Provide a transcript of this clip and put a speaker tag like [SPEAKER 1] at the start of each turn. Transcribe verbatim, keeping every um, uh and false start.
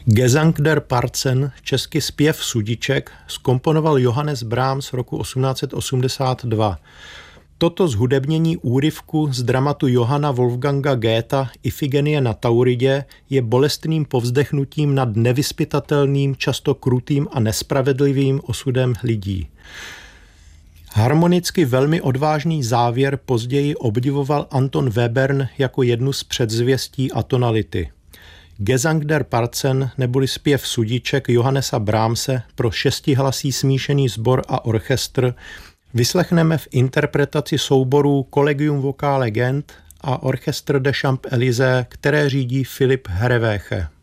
[SPEAKER 1] Gesang der Parzen, česky zpěv sudiček, zkomponoval Johannes Brahms roku osmnáct set osmdesát dva. Toto zhudebnění úryvku z dramatu Johanna Wolfganga Goetha Ifigenie na Tauridě je bolestným povzdechnutím nad nevyzpytatelným, často krutým a nespravedlivým osudem lidí. Harmonicky velmi odvážný závěr později obdivoval Anton Webern jako jednu z předzvěstí atonality. Gesang der Parzen neboli zpěv sudiček Johannesa Brahmse pro šestihlasý smíšený sbor a orchestr vyslechneme v interpretaci souborů Collegium Vocale Gent a Orchestre des Champs-Élysées, které řídí Filip Herreweghe.